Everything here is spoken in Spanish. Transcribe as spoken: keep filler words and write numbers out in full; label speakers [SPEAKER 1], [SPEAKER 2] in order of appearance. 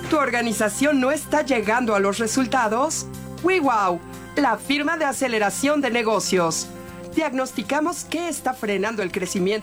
[SPEAKER 1] ¿Tu organización no está llegando a los resultados? WeWow, la firma de aceleración de negocios. Diagnosticamos qué está frenando el crecimiento